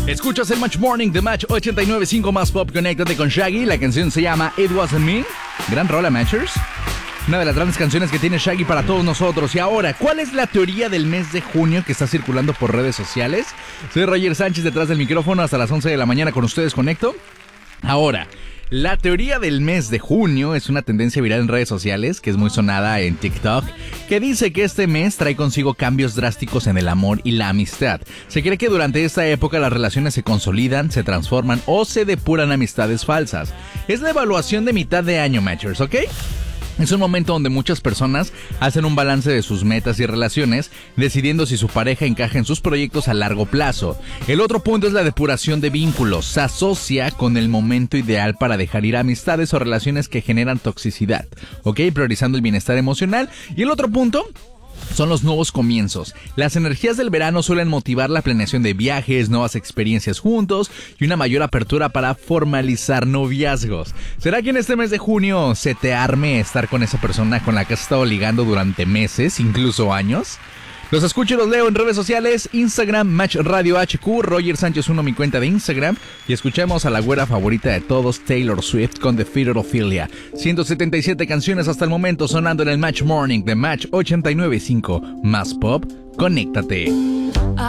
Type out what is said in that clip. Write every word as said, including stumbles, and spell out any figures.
Escuchas el Match Morning de Match ochenta y nueve punto cinco Más Pop. Conéctate con Shaggy. La canción se llama It Wasn't Me. Gran rola, Matchers. Una de las grandes canciones que tiene Shaggy para todos nosotros. Y ahora, ¿cuál es la teoría del mes de junio que está circulando por redes sociales? Soy Roger Sánchez, detrás del micrófono. Hasta las once de la mañana con ustedes conecto. Ahora, la teoría del mes de junio es una tendencia viral en redes sociales que es muy sonada en TikTok, que dice que este mes trae consigo cambios drásticos en el amor y la amistad. Se cree que durante esta época las relaciones se consolidan, se transforman o se depuran amistades falsas. Es la evaluación de mitad de año, Matchers, ¿ok? Es un momento donde muchas personas hacen un balance de sus metas y relaciones, decidiendo si su pareja encaja en sus proyectos a largo plazo. El otro punto es la depuración de vínculos. Se asocia con el momento ideal para dejar ir amistades o relaciones que generan toxicidad, ¿ok? Priorizando el bienestar emocional. Y el otro punto son los nuevos comienzos. Las energías del verano suelen motivar la planeación de viajes, nuevas experiencias juntos y una mayor apertura para formalizar noviazgos. ¿Será que en este mes de junio se te arme estar con esa persona con la que has estado ligando durante meses, incluso años? Los escucho y los leo en redes sociales, Instagram, Match Radio H Q, Roger Sánchez uno, mi cuenta de Instagram. Y escuchemos a la güera favorita de todos, Taylor Swift, con The Theater of Ophelia. ciento setenta y siete canciones hasta el momento sonando en el Match Morning de Match ochenta y nueve punto cinco. Más Pop, conéctate.